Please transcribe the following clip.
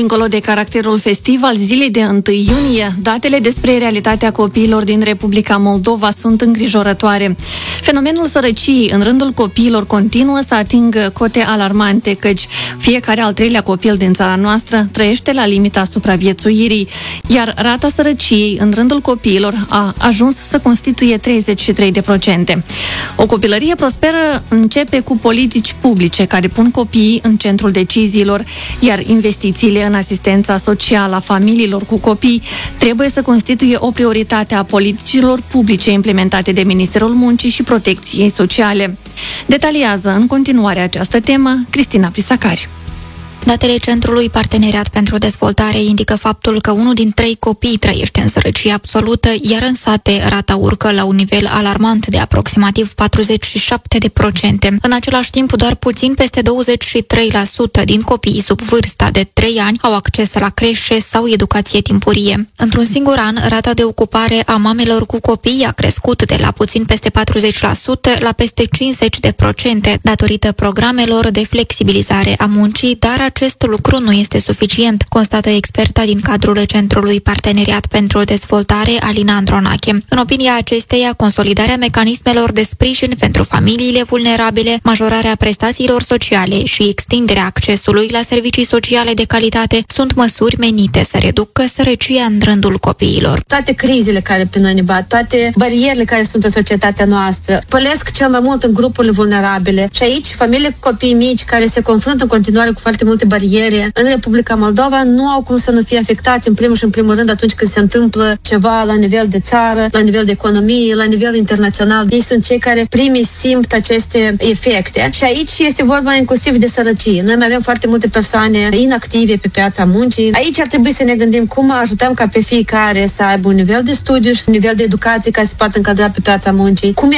Dincolo de caracterul festiv al zilei de 1 iunie, datele despre realitatea copiilor din Republica Moldova sunt îngrijorătoare. Fenomenul sărăciei în rândul copiilor continuă să atingă cote alarmante, căci fiecare al treilea copil din țara noastră trăiește la limita supraviețuirii, iar rata sărăciei în rândul copiilor a ajuns să constituie 33%. O copilărie prosperă începe cu politici publice care pun copiii în centrul deciziilor, iar investițiile în asistența socială a familiilor cu copii trebuie să constituie o prioritate a politicilor publice implementate de Ministerul Muncii și Protecției Sociale. Detaliază în continuare această temă Cristina Prisacari. Datele Centrului Parteneriat pentru Dezvoltare indică faptul că 1 din 3 copii trăiește în sărăcie absolută, iar în sate rata urcă la un nivel alarmant de aproximativ 47%. În același timp, doar puțin peste 23% din copiii sub vârsta de 3 ani au acces la creșe sau educație timpurie. Într-un singur an, rata de ocupare a mamelor cu copii a crescut de la puțin peste 40% la peste 50%, datorită programelor de flexibilizare a muncii, dar acest lucru nu este suficient, constată experta din cadrul Centrului Parteneriat pentru Dezvoltare, Alina Andronache. În opinia acesteia, consolidarea mecanismelor de sprijin pentru familiile vulnerabile, majorarea prestațiilor sociale și extinderea accesului la servicii sociale de calitate sunt măsuri menite să reducă sărăcia în rândul copiilor. Toate crizele care pe noi ne bat, toate barierele care sunt în societatea noastră, pălesc cel mai mult în grupurile vulnerabile. Și aici, familiile cu copii mici care se confruntă în continuare cu foarte multe bariere în Republica Moldova nu au cum să nu fie afectați în primul rând atunci când se întâmplă ceva la nivel de țară, la nivel de economie, la nivel internațional. Ei sunt cei care primii simt aceste efecte. Și aici este vorba inclusiv de sărăcie. Noi mai avem foarte multe persoane inactive pe piața muncii. Aici ar trebui să ne gândim cum ajutăm ca pe fiecare să aibă un nivel de studiu și un nivel de educație care se poate încadra pe piața muncii. Cum